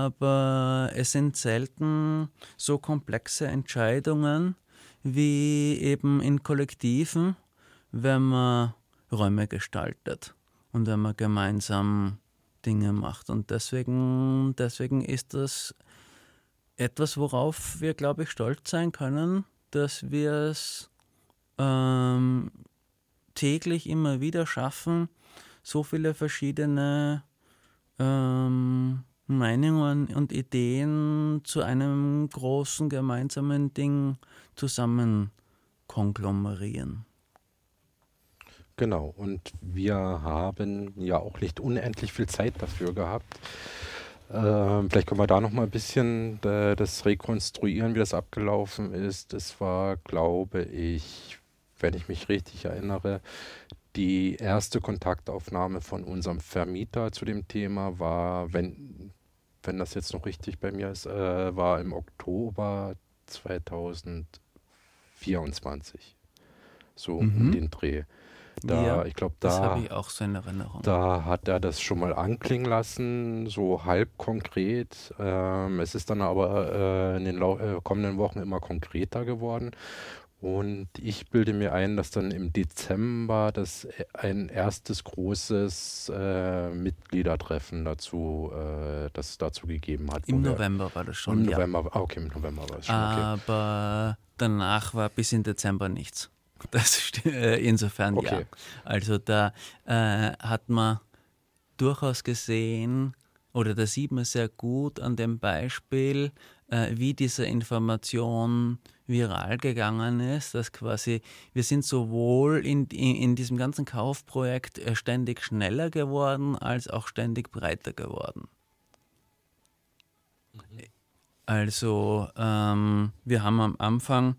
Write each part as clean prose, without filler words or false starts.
aber es sind selten so komplexe Entscheidungen wie eben in Kollektiven, wenn man Räume gestaltet und wenn man gemeinsam Dinge macht. Und deswegen ist das etwas, worauf wir, glaube ich, stolz sein können, dass wir es täglich immer wieder schaffen, so viele verschiedene Meinungen und Ideen zu einem großen gemeinsamen Ding zusammen konglomerieren. Genau, und wir haben ja auch nicht unendlich viel Zeit dafür gehabt. Vielleicht können wir da noch mal ein bisschen das rekonstruieren, wie das abgelaufen ist. Es war, glaube ich, wenn ich mich richtig erinnere, die erste Kontaktaufnahme von unserem Vermieter zu dem Thema war, wenn das jetzt noch richtig bei mir ist, war im Oktober 2024. So um den Dreh. Ja, Ich glaube, das habe ich auch so in Erinnerung. da hat er das schon mal anklingen lassen, so halb konkret. Es ist dann aber in den kommenden Wochen immer konkreter geworden. Und ich bilde mir ein, dass dann im Dezember ein erstes großes Mitgliedertreffen das dazu gegeben hat. Im November war das schon, Im November, okay, im November war es schon, okay. Aber danach war bis in Dezember nichts. Insofern Okay. ja. Also da hat man durchaus gesehen, oder da sieht man sehr gut an dem Beispiel, wie diese Information viral gegangen ist, dass quasi wir sind sowohl in diesem ganzen Kaufprojekt ständig schneller geworden, als auch ständig breiter geworden. Also wir haben am Anfang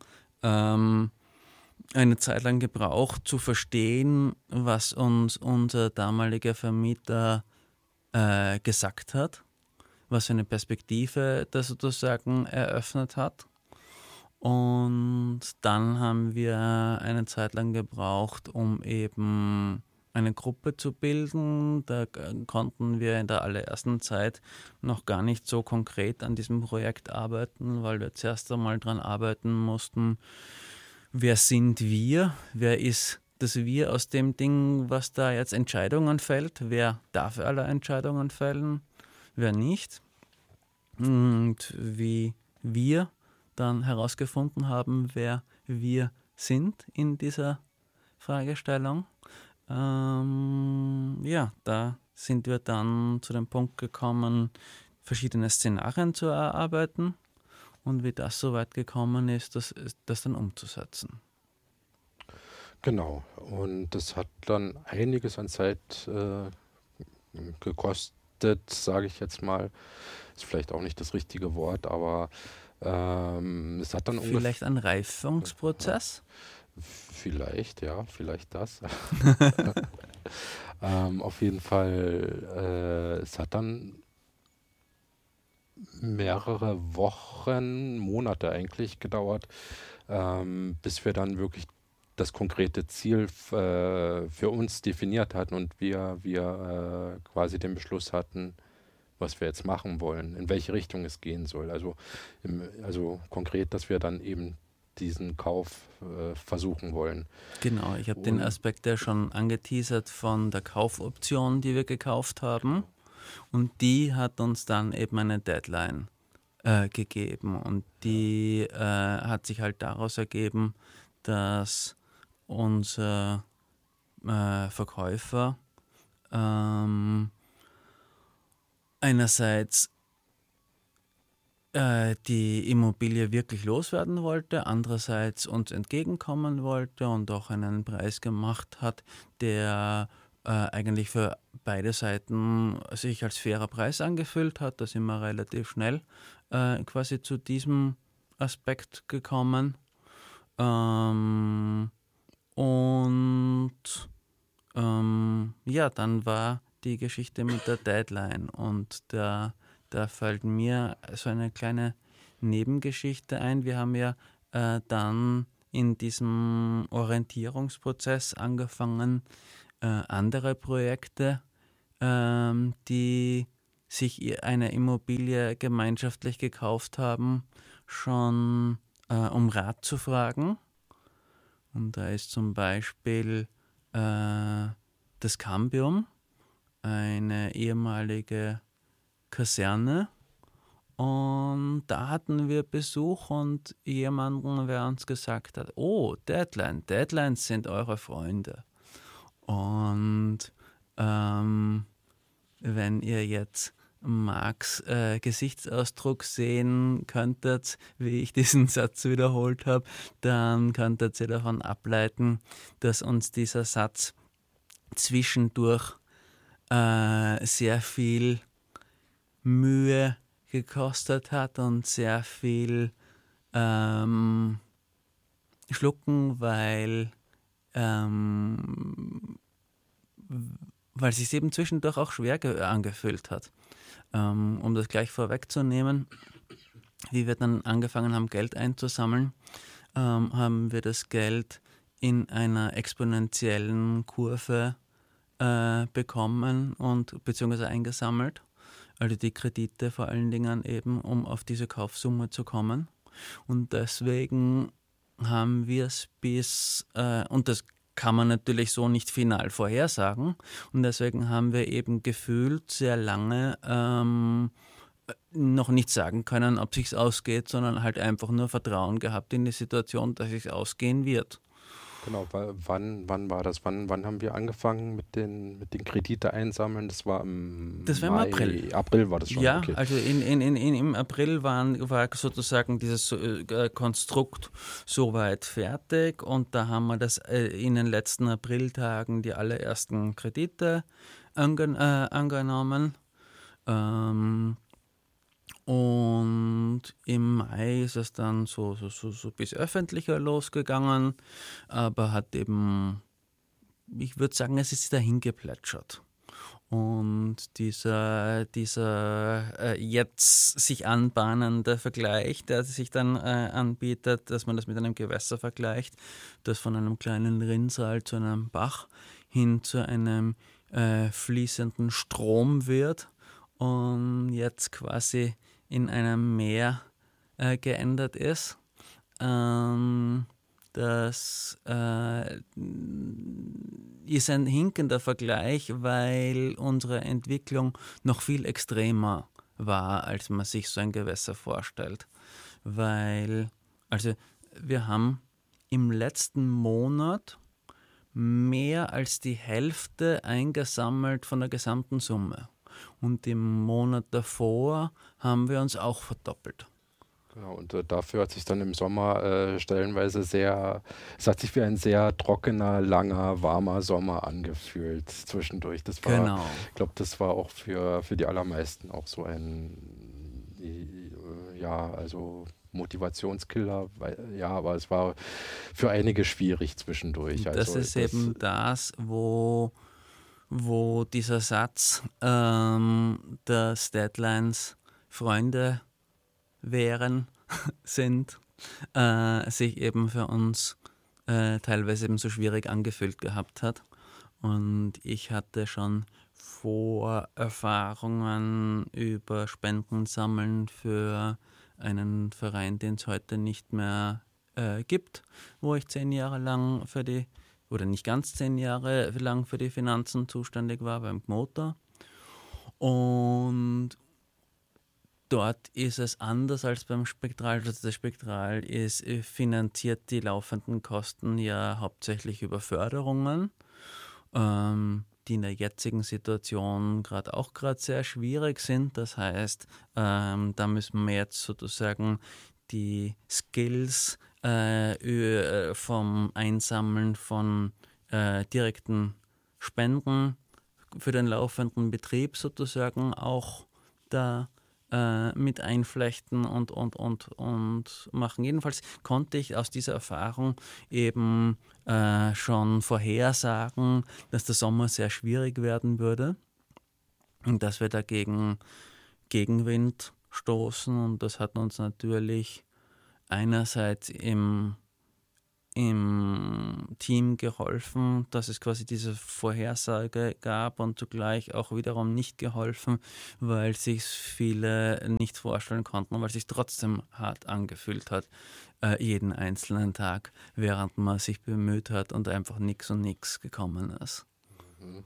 eine Zeit lang gebraucht, zu verstehen, was uns unser damaliger Vermieter gesagt hat, was für eine Perspektive das sozusagen eröffnet hat. Und dann haben wir eine Zeit lang gebraucht, um eben eine Gruppe zu bilden. Da konnten wir in der allerersten Zeit noch gar nicht so konkret an diesem Projekt arbeiten, weil wir zuerst einmal dran arbeiten mussten, wer sind wir, wer ist das Wir aus dem Ding, was da jetzt Entscheidungen fällt, wer darf alle Entscheidungen fällen, wer nicht. Und wie wir dann herausgefunden haben, wer wir sind in dieser Fragestellung. Ja, da sind wir dann zu dem Punkt gekommen, verschiedene Szenarien zu erarbeiten und wie das so weit gekommen ist, das dann umzusetzen. Genau, und das hat dann einiges an Zeit gekostet, sage ich jetzt mal. Ist vielleicht auch nicht das richtige Wort, aber es hat dann Vielleicht ein Reifungsprozess? Vielleicht, ja, vielleicht das. Auf jeden Fall, es hat dann mehrere Wochen, Monate eigentlich gedauert, bis wir dann wirklich das konkrete Ziel für uns definiert hatten und wir quasi den Beschluss hatten, was wir jetzt machen wollen, in welche Richtung es gehen soll. Also konkret, dass wir dann eben diesen Kauf versuchen wollen. Genau, ich habe den Aspekt ja schon angeteasert von der Kaufoption, die wir gekauft haben. Und die hat uns dann eben eine Deadline gegeben. Und die hat sich halt daraus ergeben, dass unser Verkäufer einerseits die Immobilie wirklich loswerden wollte, andererseits uns entgegenkommen wollte und auch einen Preis gemacht hat, der eigentlich für beide Seiten sich als fairer Preis angefühlt hat. Da sind wir relativ schnell quasi zu diesem Aspekt gekommen. Ja, dann war die Geschichte mit der Deadline und da fällt mir so eine kleine Nebengeschichte ein. Wir haben ja dann in diesem Orientierungsprozess angefangen, andere Projekte, die sich eine Immobilie gemeinschaftlich gekauft haben, schon um Rat zu fragen. Und da ist zum Beispiel das Cambium, eine ehemalige Kaserne. Und da hatten wir Besuch und jemanden, der uns gesagt hat, oh, Deadlines sind eure Freunde. Und wenn ihr jetzt Marks Gesichtsausdruck sehen könntet, wie ich diesen Satz wiederholt habe, dann könntet ihr davon ableiten, dass uns dieser Satz zwischendurch sehr viel Mühe gekostet hat und sehr viel Schlucken, weil es sich eben zwischendurch auch schwer angefühlt hat. Um das gleich vorwegzunehmen, wie wir dann angefangen haben, Geld einzusammeln, haben wir das Geld in einer exponentiellen Kurve bekommen und beziehungsweise eingesammelt. Also die Kredite vor allen Dingen eben, um auf diese Kaufsumme zu kommen. Und deswegen haben wir es und das kann man natürlich so nicht final vorhersagen, und deswegen haben wir eben gefühlt sehr lange noch nicht sagen können, ob es sich ausgeht, sondern halt einfach nur Vertrauen gehabt in die Situation, dass es ausgehen wird. Genau, wann war das? Wann haben wir angefangen mit den Kredite einsammeln? Das war im Das war im April. April war das schon, Ja, okay. also im April war sozusagen dieses Konstrukt soweit fertig, und da haben wir das in den letzten Apriltagen die allerersten Kredite angenommen. Und im Mai ist es dann so bis öffentlicher losgegangen, aber hat eben, ich würde sagen, es ist dahin geplätschert. Und dieser jetzt sich anbahnende Vergleich, der sich dann anbietet, dass man das mit einem Gewässer vergleicht, das von einem kleinen Rinnsal zu einem Bach hin zu einem fließenden Strom wird und jetzt quasi in einem Meer geändert ist. Das ist ein hinkender Vergleich, weil unsere Entwicklung noch viel extremer war, als man sich so ein Gewässer vorstellt. Also wir haben im letzten Monat mehr als die Hälfte eingesammelt von der gesamten Summe. Und im Monat davor haben wir uns auch verdoppelt. Genau, und dafür hat sich dann im Sommer stellenweise es hat sich wie ein sehr trockener, langer, warmer Sommer angefühlt zwischendurch. Das war, Genau. Ich glaube, das war auch für die allermeisten auch so ein, ja, also Motivationskiller, aber es war für einige schwierig zwischendurch. Das Also ist eben das, wo dieser Satz, dass Deadlines Freunde sind, sich eben für uns teilweise eben so schwierig angefühlt gehabt hat. Und ich hatte schon Vorerfahrungen über Spenden sammeln für einen Verein, den es heute nicht mehr gibt, wo ich 10 Jahre lang oder nicht ganz 10 Jahre lang für die Finanzen zuständig war, beim Gmota. Und dort ist es anders als beim Spektral. Also das Spektral finanziert die laufenden Kosten ja hauptsächlich über Förderungen, die in der jetzigen Situation gerade sehr schwierig sind. Das heißt, da müssen wir jetzt sozusagen die Skills vom Einsammeln von direkten Spenden für den laufenden Betrieb sozusagen auch da mit einflechten und machen. Jedenfalls konnte ich aus dieser Erfahrung eben schon vorhersagen, dass der Sommer sehr schwierig werden würde und dass wir dagegen Gegenwind stoßen, und das hat uns natürlich einerseits im im Team geholfen, dass es quasi diese Vorhersage gab und zugleich auch wiederum nicht geholfen, weil sich viele nicht vorstellen konnten, weil es sich trotzdem hart angefühlt hat, jeden einzelnen Tag, während man sich bemüht hat und einfach nichts und nichts gekommen ist. Mhm.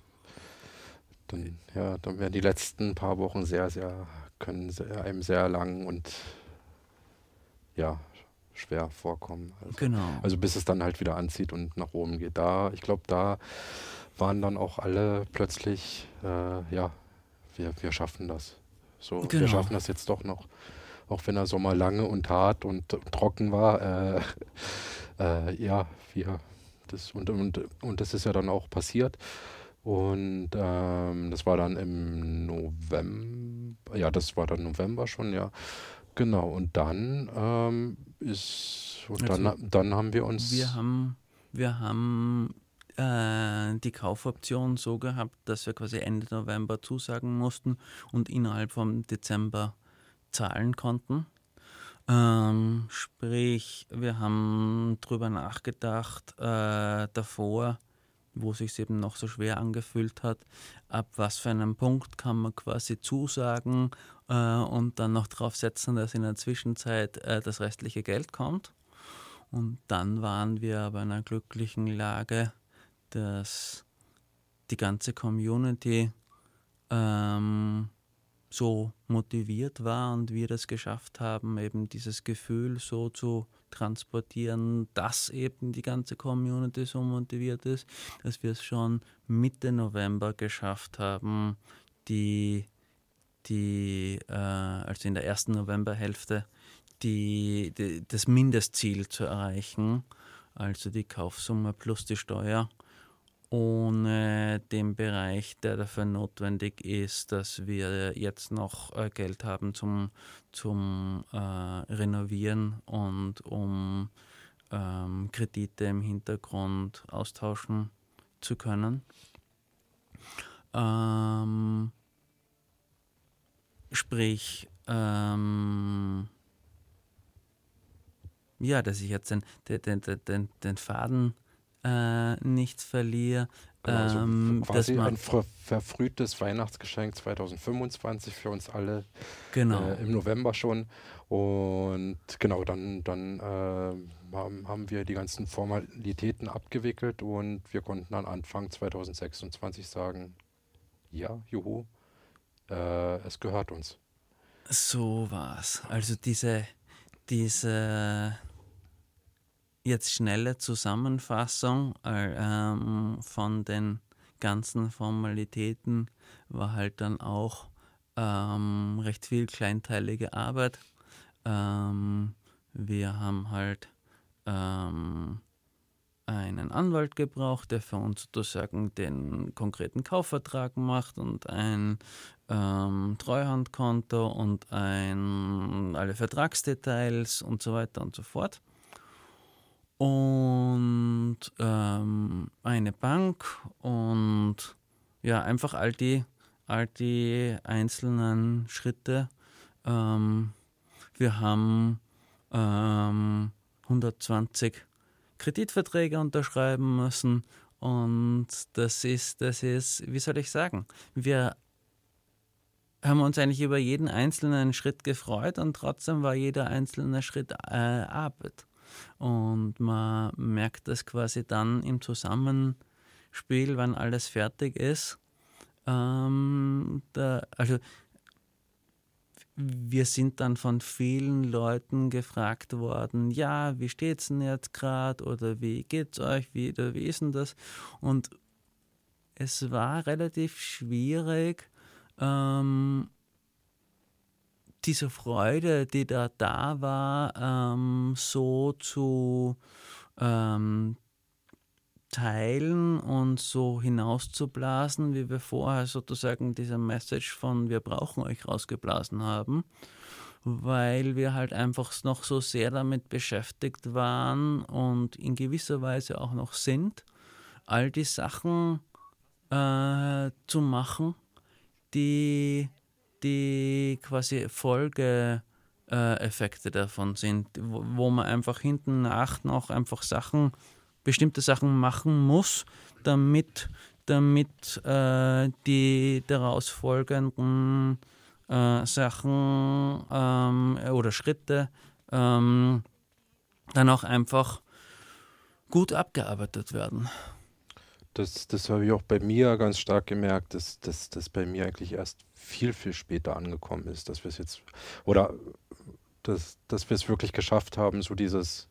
Dann werden die letzten paar Wochen einem sehr lang und ja, schwer vorkommen. Genau, Also bis es dann halt wieder anzieht und nach oben geht. Ich glaube, da waren dann auch alle plötzlich, ja, wir schaffen das. So, wir genau. schaffen das jetzt doch noch. Auch wenn der Sommer lange und hart und trocken war. Ja, und das ist ja dann auch passiert. Und das war dann im November, ja, das war dann November schon, ja. Genau, und Also dann haben wir wir uns, haben, wir haben die Kaufoption so gehabt, dass wir quasi Ende November zusagen mussten und innerhalb vom Dezember zahlen konnten. Sprich, wir haben drüber nachgedacht davor, wo es sich eben noch so schwer angefühlt hat, ab was für einem Punkt kann man quasi zusagen und dann noch drauf setzen, dass in der Zwischenzeit das restliche Geld kommt. Und dann waren wir aber in einer glücklichen Lage, dass die ganze Community ähm, so motiviert war und wir das geschafft haben, eben dieses Gefühl so zu transportieren, dass eben die ganze Community so motiviert ist, dass wir es schon Mitte November geschafft haben, also in der ersten Novemberhälfte, das Mindestziel zu erreichen, also die Kaufsumme plus die Steuer, ohne den Bereich, der dafür notwendig ist, dass wir jetzt noch Geld haben zum Renovieren und um Kredite im Hintergrund austauschen zu können. Ähm, sprich, ja, dass ich jetzt den Faden nicht verliere, genau, also dass quasi man, ein verfrühtes Weihnachtsgeschenk 2025 für uns alle genau, im November schon. Und genau, dann haben wir die ganzen Formalitäten abgewickelt und wir konnten dann Anfang 2026 sagen, ja, juhu, es gehört uns. so war's. Also diese jetzt schnelle Zusammenfassung von den ganzen Formalitäten war halt dann auch recht viel kleinteilige Arbeit. Wir haben halt ähm, einen Anwalt gebraucht, der für uns sozusagen den konkreten Kaufvertrag macht und ein Treuhandkonto und alle Vertragsdetails und so weiter und so fort. Und eine Bank und ja, einfach all die einzelnen Schritte. Ähm, wir haben 120 Kreditverträge unterschreiben müssen und das ist, wie soll ich sagen, wir haben uns eigentlich über jeden einzelnen Schritt gefreut und trotzdem war jeder einzelne Schritt Arbeit. Und man merkt das quasi dann im Zusammenspiel, wenn alles fertig ist. Also wir sind dann von vielen Leuten gefragt worden, ja, wie steht's denn jetzt gerade oder wie geht's euch, wie ist denn das? Und es war relativ schwierig, ähm, diese Freude, die da war, so zu ähm, teilen und so hinauszublasen, wie wir vorher sozusagen diese Message von wir brauchen euch rausgeblasen haben, weil wir halt einfach noch so sehr damit beschäftigt waren und in gewisser Weise auch noch sind, all die Sachen zu machen, die quasi Folge Effekte davon sind, wo man einfach hinten nach noch einfach bestimmte Sachen machen muss, damit die daraus folgenden Sachen oder Schritte dann auch einfach gut abgearbeitet werden. Das habe ich auch bei mir ganz stark gemerkt, dass das bei mir eigentlich erst viel, viel später angekommen ist, dass wir es jetzt, oder dass wir es wirklich geschafft haben, so dieses,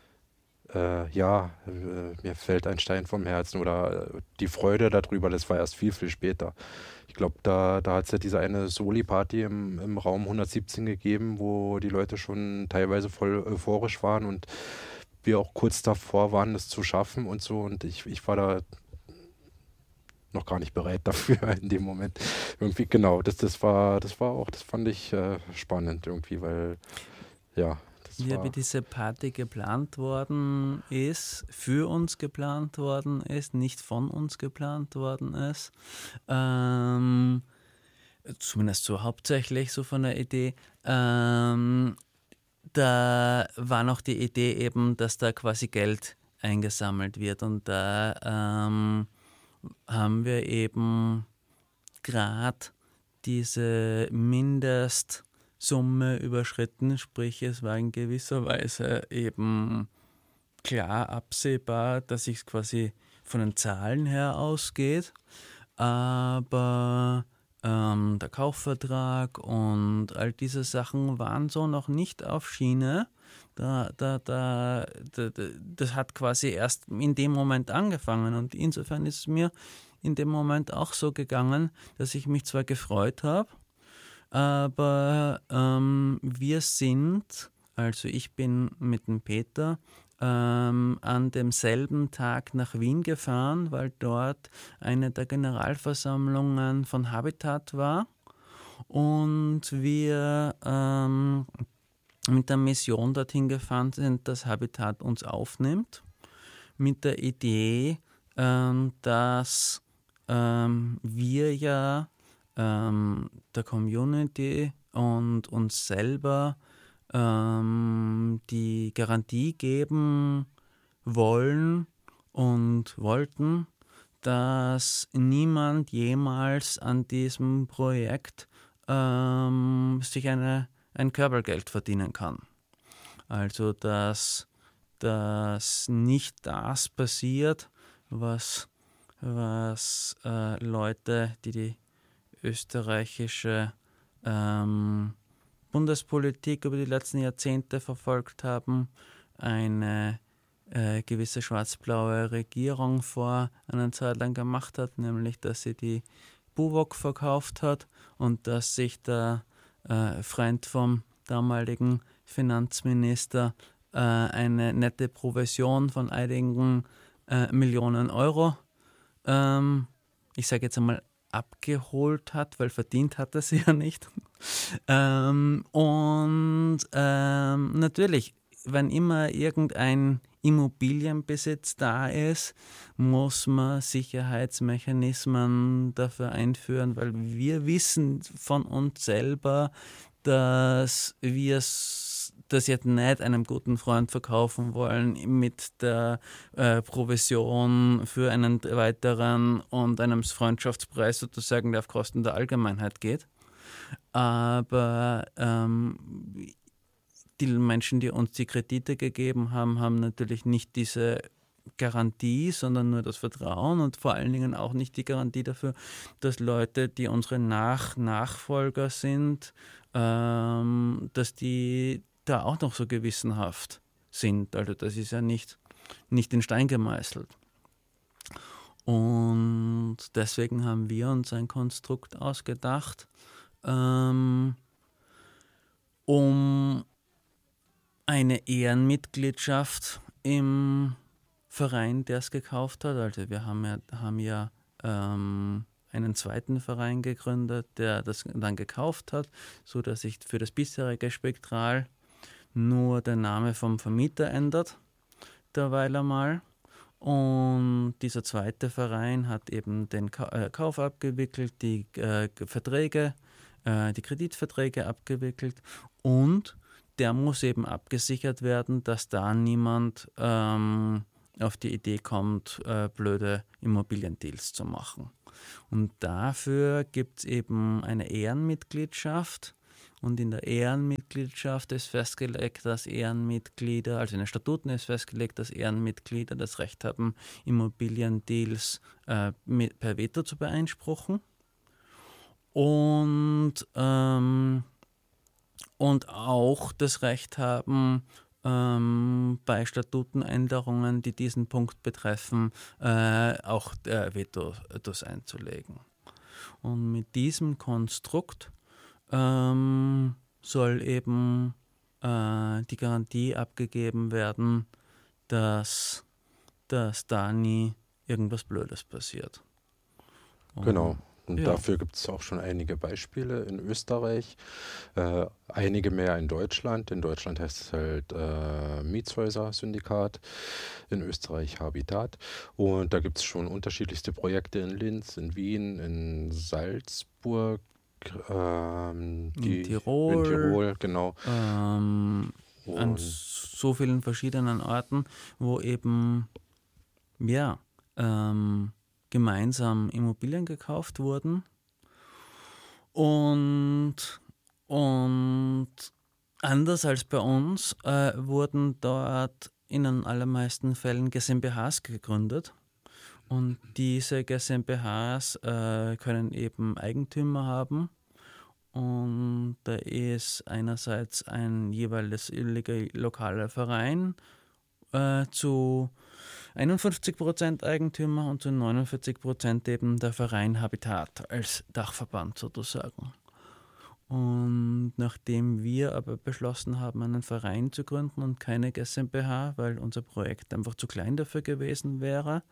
mir fällt ein Stein vom Herzen oder die Freude darüber, das war erst viel, viel später. Ich glaube, da hat es ja diese eine Soli-Party im Raum 117 gegeben, wo die Leute schon teilweise voll euphorisch waren und wir auch kurz davor waren, das zu schaffen und so. Und ich war da noch gar nicht bereit dafür in dem Moment. Irgendwie, genau, das war auch, das fand ich spannend irgendwie, weil, ja, das Ja, wie war, diese Party geplant worden ist, für uns geplant worden ist, nicht von uns geplant worden ist. Zumindest so hauptsächlich so von der Idee. Da war noch die Idee eben, dass da quasi Geld eingesammelt wird und da haben wir eben gerade diese Mindestsumme überschritten, sprich es war in gewisser Weise eben klar absehbar, dass es quasi von den Zahlen her ausgeht, aber der Kaufvertrag und all diese Sachen waren so noch nicht auf Schiene. Das hat quasi erst in dem Moment angefangen und insofern ist es mir in dem Moment auch so gegangen, dass ich mich zwar gefreut habe, aber wir sind, also ich bin mit dem Peter an demselben Tag nach Wien gefahren, weil dort eine der Generalversammlungen von Habitat war und wir mit der Mission dorthin gefahren sind, dass Habitat uns aufnimmt, mit der Idee, dass wir ja der Community und uns selber die Garantie geben wollen und wollten, dass niemand jemals an diesem Projekt sich ein Körpergeld verdienen kann. Also dass nicht das passiert, was Leute, die österreichische Bundespolitik über die letzten Jahrzehnte verfolgt haben, eine gewisse schwarz-blaue Regierung vor einer Zeit lang gemacht hat, nämlich dass sie die Buwok verkauft hat und dass sich der Freund vom damaligen Finanzminister eine nette Provision von einigen Millionen Euro, ich sage jetzt einmal, abgeholt hat, weil verdient hat er sie ja nicht. Natürlich, wenn immer irgendein Immobilienbesitz da ist, muss man Sicherheitsmechanismen dafür einführen, weil wir wissen von uns selber, dass wir das jetzt nicht einem guten Freund verkaufen wollen mit der Provision für einen weiteren und einem Freundschaftspreis sozusagen, der auf Kosten der Allgemeinheit geht. Aber die Menschen, die uns die Kredite gegeben haben, haben natürlich nicht diese Garantie, sondern nur das Vertrauen und vor allen Dingen auch nicht die Garantie dafür, dass Leute, die unsere Nachfolger sind, dass die da auch noch so gewissenhaft sind. Also das ist ja nicht in Stein gemeißelt. Und deswegen haben wir uns ein Konstrukt ausgedacht, um eine Ehrenmitgliedschaft im Verein, der es gekauft hat. Also wir haben ja einen zweiten Verein gegründet, der das dann gekauft hat, sodass sich für das bisherige Spektral nur der Name vom Vermieter ändert, derweil einmal. Und dieser zweite Verein hat eben den Kauf abgewickelt, die Verträge, die Kreditverträge abgewickelt und der muss eben abgesichert werden, dass da niemand auf die Idee kommt, blöde Immobiliendeals zu machen. Und dafür gibt es eben eine Ehrenmitgliedschaft. Und in der Ehrenmitgliedschaft ist festgelegt, dass Ehrenmitglieder, also in den Statuten ist festgelegt, dass Ehrenmitglieder das Recht haben, Immobiliendeals per Veto zu beeinspruchen. Und auch das Recht haben, bei Statutenänderungen, die diesen Punkt betreffen, auch Vetos einzulegen. Und mit diesem Konstrukt soll eben die Garantie abgegeben werden, dass da nie irgendwas Blödes passiert. Genau. Und dafür gibt es auch schon einige Beispiele in Österreich, einige mehr in Deutschland. In Deutschland heißt es halt Mietshäuser-Syndikat, in Österreich Habitat. Und da gibt es schon unterschiedlichste Projekte in Linz, in Wien, in Salzburg, in Tirol, genau. An so vielen verschiedenen Orten, wo eben gemeinsam Immobilien gekauft wurden und anders als bei uns wurden dort in den allermeisten Fällen GmbHs gegründet. Und diese GmbHs können eben Eigentümer haben. Und da ist einerseits ein jeweils lokaler Verein zu 51% Eigentümer und zu 49% eben der Verein Habitat als Dachverband sozusagen. Und nachdem wir aber beschlossen haben, einen Verein zu gründen und keine GmbH, weil unser Projekt einfach zu klein dafür gewesen wäre,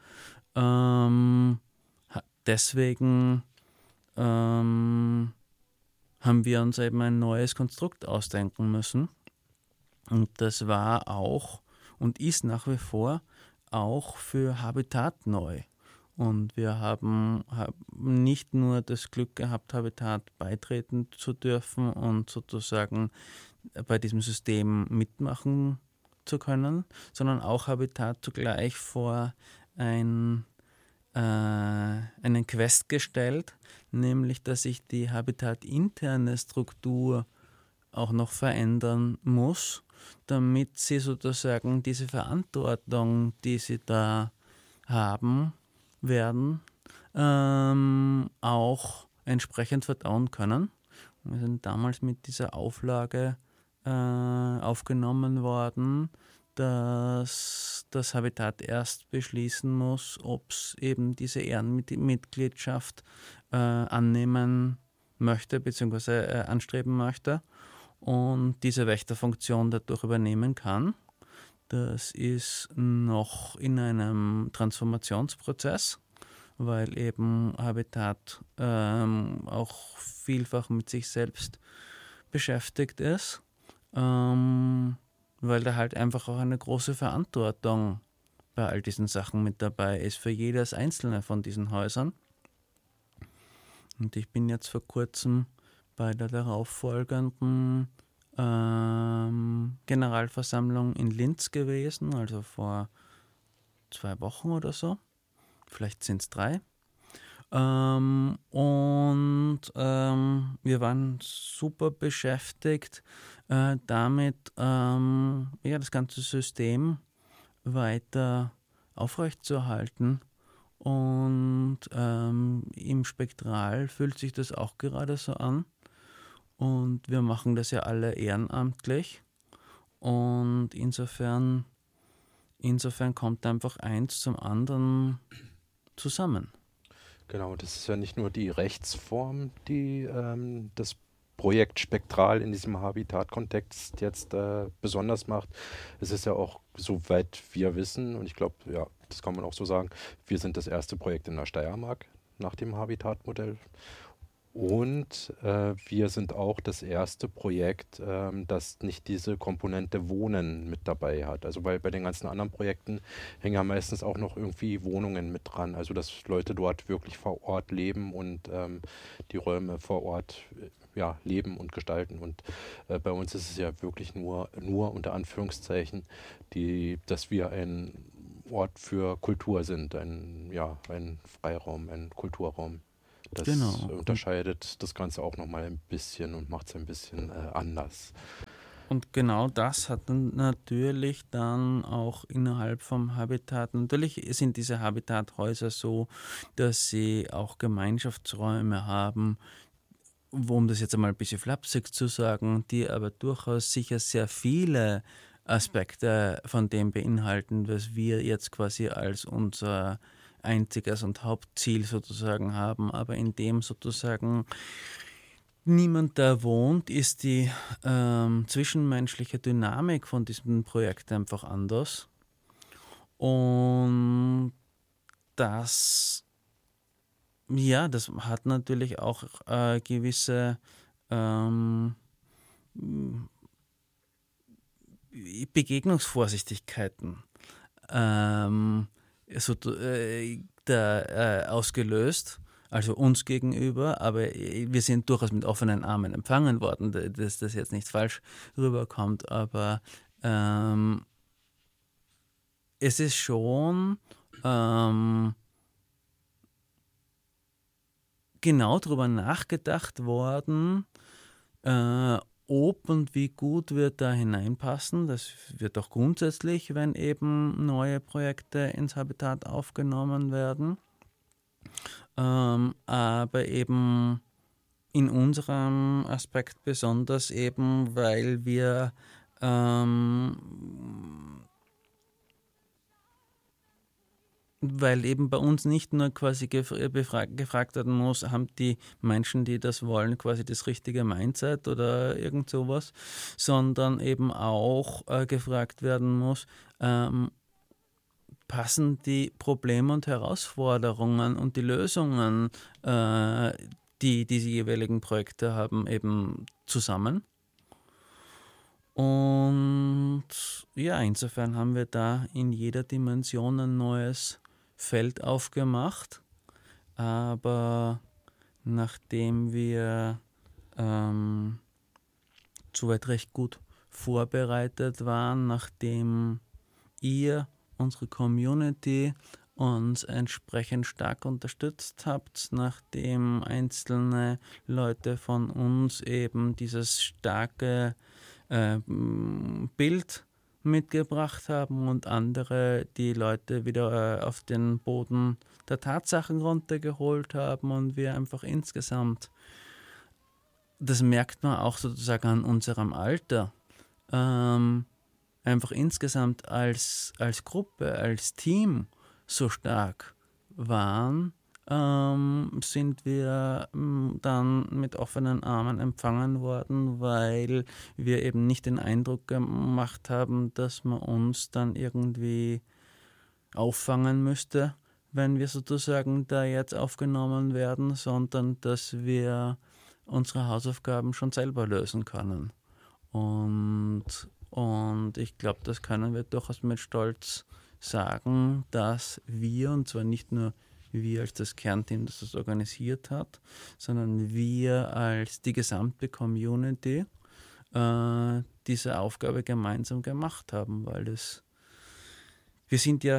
deswegen haben wir uns eben ein neues Konstrukt ausdenken müssen. Und das war auch und ist nach wie vor auch für Habitat neu. Und wir haben nicht nur das Glück gehabt, Habitat beitreten zu dürfen und sozusagen bei diesem System mitmachen zu können, sondern auch Habitat zugleich vor einen Quest gestellt, nämlich dass sich die Habitat-interne Struktur auch noch verändern muss, damit sie sozusagen diese Verantwortung, die sie da haben werden, auch entsprechend verdauen können. Wir sind damals mit dieser Auflage aufgenommen worden, dass das Habitat erst beschließen muss, ob es eben diese Ehrenmitgliedschaft annehmen möchte bzw. anstreben möchte und diese Wächterfunktion dadurch übernehmen kann. Das ist noch in einem Transformationsprozess, weil eben Habitat auch vielfach mit sich selbst beschäftigt ist, weil da halt einfach auch eine große Verantwortung bei all diesen Sachen mit dabei ist, für jedes einzelne von diesen Häusern. Und ich bin jetzt vor kurzem bei der darauffolgenden Generalversammlung in Linz gewesen, also vor 2 Wochen oder so. Vielleicht sind es 3. Wir waren super beschäftigt damit, das ganze System weiter aufrechtzuerhalten. Und im Spektral fühlt sich das auch gerade so an. Und wir machen das ja alle ehrenamtlich. Und insofern kommt einfach eins zum anderen zusammen. Genau, das ist ja nicht nur die Rechtsform, die das Projekt Spektral in diesem Habitat-Kontext jetzt besonders macht. Es ist ja auch, soweit wir wissen, und ich glaube, ja, das kann man auch so sagen, wir sind das erste Projekt in der Steiermark nach dem Habitat-Modell. Und wir sind auch das erste Projekt, das nicht diese Komponente Wohnen mit dabei hat. Also weil bei den ganzen anderen Projekten hängen ja meistens auch noch irgendwie Wohnungen mit dran. Also dass Leute dort wirklich vor Ort leben und die Räume vor Ort ja, leben und gestalten. Und bei uns ist es ja wirklich nur unter Anführungszeichen, dass wir ein Ort für Kultur sind, ein Freiraum, ein Kulturraum. Das Genau. unterscheidet das Ganze auch nochmal ein bisschen und macht es ein bisschen anders. Und genau das hat dann natürlich dann auch innerhalb vom Habitat, natürlich sind diese Habitathäuser so, dass sie auch Gemeinschaftsräume haben, um das jetzt einmal ein bisschen flapsig zu sagen, die aber durchaus sicher sehr viele Aspekte von dem beinhalten, was wir jetzt quasi als unser einziges und Hauptziel sozusagen haben, aber in dem sozusagen niemand da wohnt, ist die zwischenmenschliche Dynamik von diesem Projekt einfach anders. Und das, ja, das hat natürlich auch gewisse ähm, Begegnungsvorsichtigkeiten so, ausgelöst, also uns gegenüber, aber wir sind durchaus mit offenen Armen empfangen worden, dass das jetzt nicht falsch rüberkommt, aber es ist schon genau darüber nachgedacht worden, ob und wie gut wir da hineinpassen. Das wird auch grundsätzlich, wenn eben neue Projekte ins Habitat aufgenommen werden. Aber eben in unserem Aspekt besonders eben, weil eben bei uns nicht nur quasi gefragt werden muss, haben die Menschen, die das wollen, quasi das richtige Mindset oder irgend sowas, sondern eben auch gefragt werden muss, passen die Probleme und Herausforderungen und die Lösungen, die diese jeweiligen Projekte haben, eben zusammen. Und ja, insofern haben wir da in jeder Dimension ein neues Feld aufgemacht, aber nachdem wir soweit recht gut vorbereitet waren, nachdem ihr, unsere Community, uns entsprechend stark unterstützt habt, nachdem einzelne Leute von uns eben dieses starke Bild mitgebracht haben und andere die Leute wieder auf den Boden der Tatsachen runtergeholt haben und wir einfach insgesamt, das merkt man auch sozusagen an unserem Alter, einfach insgesamt als Gruppe, als Team so stark waren, sind wir dann mit offenen Armen empfangen worden, weil wir eben nicht den Eindruck gemacht haben, dass man uns dann irgendwie auffangen müsste, wenn wir sozusagen da jetzt aufgenommen werden, sondern dass wir unsere Hausaufgaben schon selber lösen können. Und ich glaube, das können wir durchaus mit Stolz sagen, dass wir, und zwar nicht nur wir als das Kernteam, das das organisiert hat, sondern wir als die gesamte Community diese Aufgabe gemeinsam gemacht haben, weil wir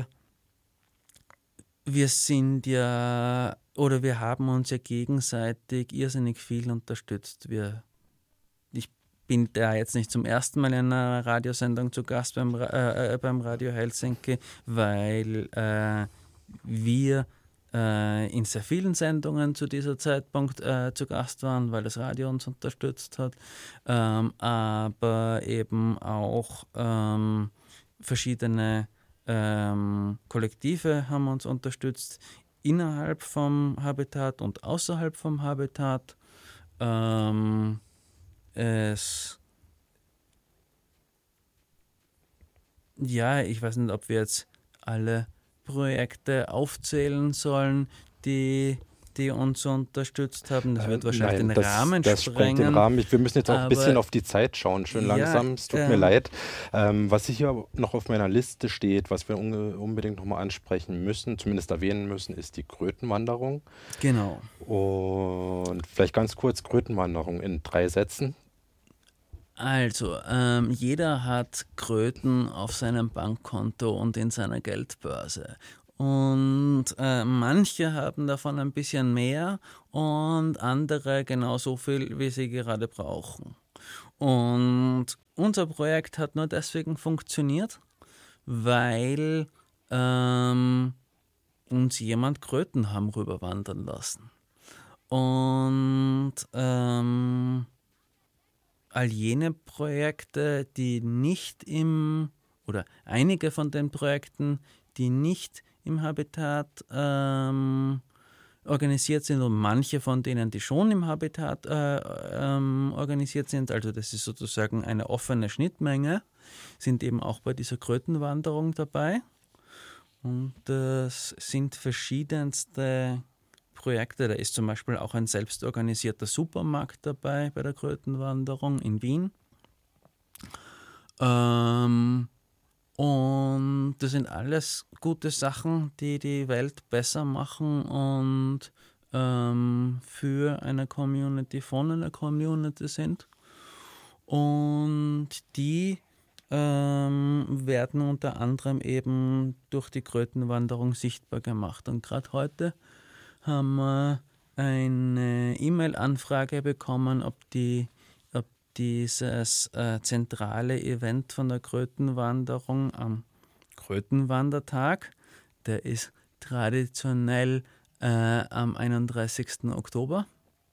haben uns ja gegenseitig irrsinnig viel unterstützt. Ich bin da jetzt nicht zum ersten Mal in einer Radiosendung zu Gast beim Radio Helsinki, weil wir in sehr vielen Sendungen zu dieser Zeitpunkt zu Gast waren, weil das Radio uns unterstützt hat, aber eben auch verschiedene Kollektive haben uns unterstützt, innerhalb vom Habitat und außerhalb vom Habitat. Ich weiß nicht, ob wir jetzt alle Projekte aufzählen sollen, die die uns unterstützt haben. Das wird wahrscheinlich Nein, den Rahmen das sprengen. sprengt den Rahmen. Wir müssen jetzt auch ein bisschen aber auf die Zeit schauen, schön ja, langsam. Es tut mir leid. Was hier noch auf meiner Liste steht, was wir unbedingt nochmal ansprechen müssen, zumindest erwähnen müssen, ist die Krötenwanderung. genau. Und vielleicht ganz kurz Krötenwanderung in 3 Sätzen. Also, jeder hat Kröten auf seinem Bankkonto und in seiner Geldbörse. Und manche haben davon ein bisschen mehr und andere genauso viel, wie sie gerade brauchen. Und unser Projekt hat nur deswegen funktioniert, weil uns jemand Kröten haben rüberwandern lassen. Und all jene Projekte, die nicht oder einige von den Projekten, die nicht im Habitat organisiert sind und manche von denen, die schon im Habitat organisiert sind, also das ist sozusagen eine offene Schnittmenge, sind eben auch bei dieser Krötenwanderung dabei. Und das sind verschiedenste Projekte. Da ist zum Beispiel auch ein selbstorganisierter Supermarkt dabei bei der Krötenwanderung in Wien. Und das sind alles gute Sachen, die die Welt besser machen und für eine Community, von einer Community sind. Und die werden unter anderem eben durch die Krötenwanderung sichtbar gemacht. Und gerade heute haben wir eine E-Mail-Anfrage bekommen, ob dieses zentrale Event von der Krötenwanderung am Krötenwandertag, der ist traditionell am 31. Oktober,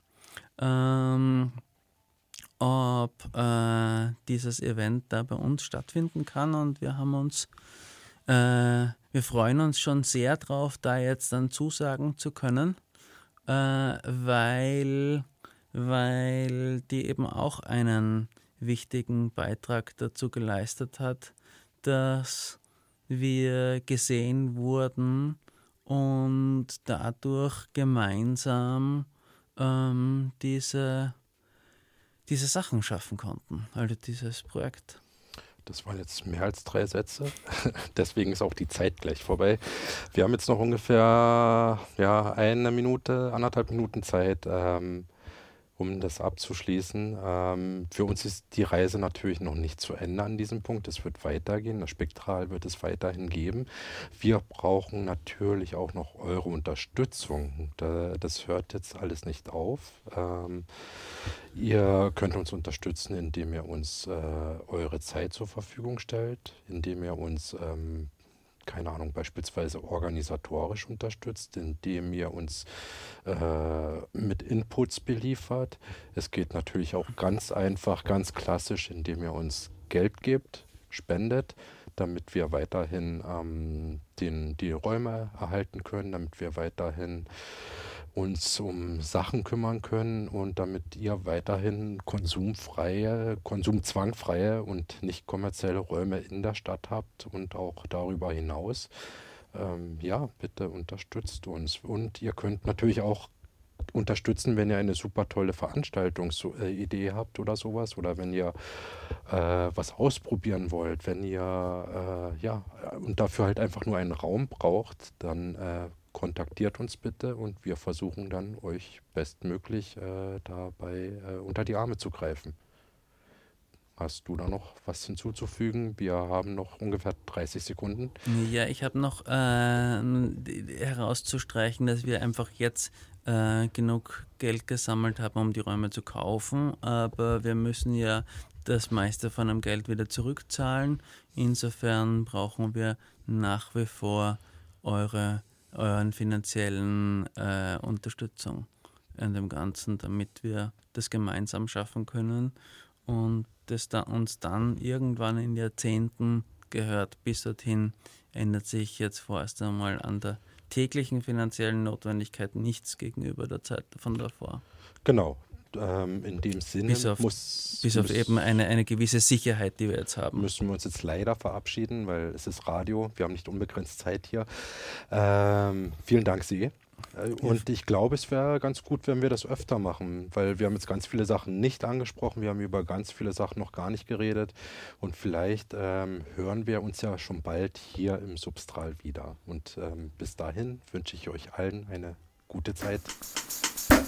ob dieses Event da bei uns stattfinden kann, und wir freuen uns schon sehr drauf, da jetzt dann zusagen zu können, weil die eben auch einen wichtigen Beitrag dazu geleistet hat, dass wir gesehen wurden und dadurch gemeinsam diese Sachen schaffen konnten, also dieses Projekt. Das waren jetzt mehr als 3 Sätze, deswegen ist auch die Zeit gleich vorbei. Wir haben jetzt noch ungefähr 1 Minute, 1,5 Minuten Zeit, um das abzuschließen. Für uns ist die Reise natürlich noch nicht zu Ende an diesem Punkt. Es wird weitergehen, das Spektral wird es weiterhin geben. Wir brauchen natürlich auch noch eure Unterstützung. Das hört jetzt alles nicht auf. Ihr könnt uns unterstützen, indem ihr uns eure Zeit zur Verfügung stellt, indem ihr uns keine Ahnung, beispielsweise organisatorisch unterstützt, indem ihr uns mit Inputs beliefert. Es geht natürlich auch ganz einfach, ganz klassisch, indem ihr uns Geld gebt, spendet, damit wir weiterhin die Räume erhalten können, damit wir weiterhin uns um Sachen kümmern können und damit ihr weiterhin konsumzwangfreie und nicht kommerzielle Räume in der Stadt habt und auch darüber hinaus. Bitte unterstützt uns. Und ihr könnt natürlich auch unterstützen, wenn ihr eine super tolle Veranstaltungsidee habt oder sowas, oder wenn ihr was ausprobieren wollt, wenn ihr und dafür halt einfach nur einen Raum braucht, dann kontaktiert uns bitte und wir versuchen dann euch bestmöglich dabei unter die Arme zu greifen. Hast du da noch was hinzuzufügen? Wir haben noch ungefähr 30 Sekunden. Ja, ich habe noch herauszustreichen, dass wir einfach jetzt genug Geld gesammelt haben, um die Räume zu kaufen, aber wir müssen ja das meiste von dem Geld wieder zurückzahlen. Insofern brauchen wir nach wie vor euren finanziellen Unterstützung in dem Ganzen, damit wir das gemeinsam schaffen können und das uns dann irgendwann in Jahrzehnten gehört. Bis dorthin ändert sich jetzt vorerst einmal an der täglichen finanziellen Notwendigkeit nichts gegenüber der Zeit von davor. Genau. In dem Sinne bis auf eben eine gewisse Sicherheit, die wir jetzt haben. Müssen wir uns jetzt leider verabschieden, weil es ist Radio, wir haben nicht unbegrenzt Zeit hier. Vielen Dank, Sie. Und ich glaube, es wäre ganz gut, wenn wir das öfter machen, weil wir haben jetzt ganz viele Sachen nicht angesprochen, wir haben über ganz viele Sachen noch gar nicht geredet und vielleicht hören wir uns ja schon bald hier im Substral wieder. Und bis dahin wünsche ich euch allen eine gute Zeit.